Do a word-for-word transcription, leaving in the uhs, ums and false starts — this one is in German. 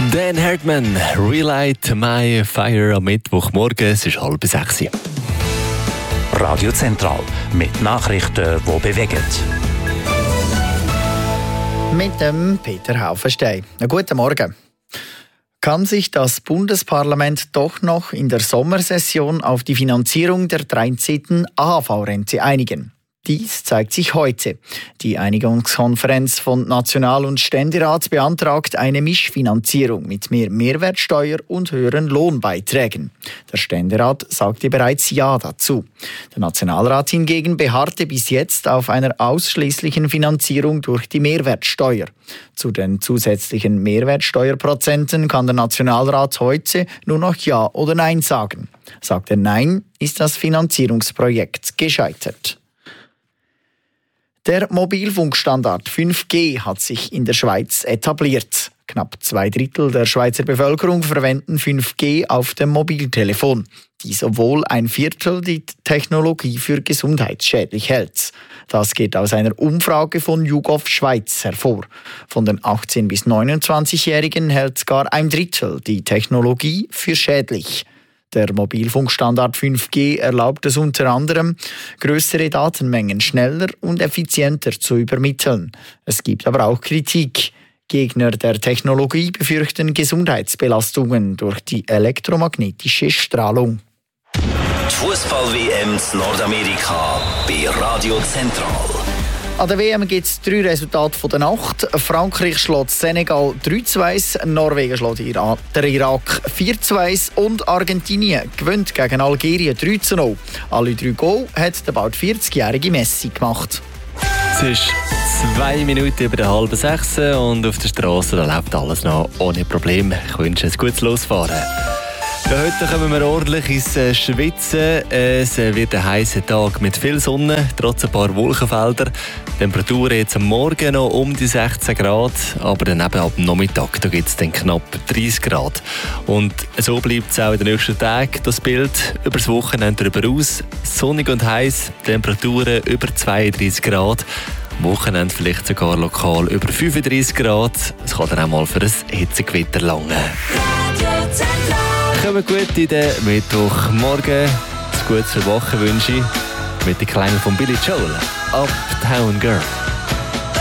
Dan Hartman, Relight My Fire am Mittwochmorgen, es ist halb sechs. Radio Zentral mit Nachrichten, die bewegen. Mit dem Peter Haufenstein. Einen guten Morgen. Kann sich das Bundesparlament doch noch in der Sommersession auf die Finanzierung der dreizehnten A H V-Rente einigen? Dies zeigt sich heute. Die Einigungskonferenz von National- und Ständerat beantragt eine Mischfinanzierung mit mehr Mehrwertsteuer und höheren Lohnbeiträgen. Der Ständerat sagte bereits Ja dazu. Der Nationalrat hingegen beharrte bis jetzt auf einer ausschließlichen Finanzierung durch die Mehrwertsteuer. Zu den zusätzlichen Mehrwertsteuerprozenten kann der Nationalrat heute nur noch Ja oder Nein sagen. Sagt er Nein, ist das Finanzierungsprojekt gescheitert. Der Mobilfunkstandard fünf G hat sich in der Schweiz etabliert. Knapp zwei Drittel der Schweizer Bevölkerung verwenden fünf G auf dem Mobiltelefon. Dies, obwohl ein Viertel die Technologie für gesundheitsschädlich hält. Das geht aus einer Umfrage von YouGov Schweiz hervor. Von den achtzehn- bis neunundzwanzigjährigen hält gar ein Drittel die Technologie für schädlich. Der Mobilfunkstandard fünf G erlaubt es unter anderem, größere Datenmengen schneller und effizienter zu übermitteln. Es gibt aber auch Kritik. Gegner der Technologie befürchten Gesundheitsbelastungen durch die elektromagnetische Strahlung. Die Fußball-W M in Nordamerika bei Radio Zentral. An der W M gibt es drei Resultate von der Nacht. Frankreich schlägt Senegal drei zu eins, Norwegen schlägt der Irak vier zu eins und Argentinien gewinnt gegen Algerien drei zu null. Alle drei Goal hat der bald vierzigjährige Messi gemacht. Es ist zwei Minuten über der halben sechs und auf der Straße da läuft alles noch ohne Probleme. Ich wünsche ein gutes Losfahren. Ja, heute kommen wir ordentlich ins Schwitzen. Es wird ein heißer Tag mit viel Sonne, trotz ein paar Wolkenfelder. Temperatur jetzt am Morgen noch um die sechzehn Grad, aber dann eben ab dem Nachmittag da gibt es dann knapp dreißig Grad. Und so bleibt es auch in den nächsten Tagen. Das Bild über das Wochenende darüber aus. Sonnig und heiß, Temperaturen über zweiunddreißig Grad. Am Wochenende vielleicht sogar lokal über fünfunddreißig Grad. Es kann dann auch mal für ein Hitzegewitter langen. Kommen gut in den Mittwochmorgen. Ein gutes Woche wünsche ich mit den Klängen von Billy Joel. Uptown Girl.